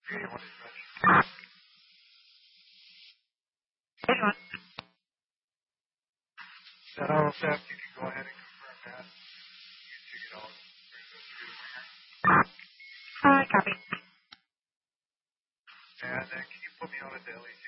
381 dispatch. That auto theft, you can go ahead and confirm that. You can take it all. Copy. And then can you put me on at the LEC?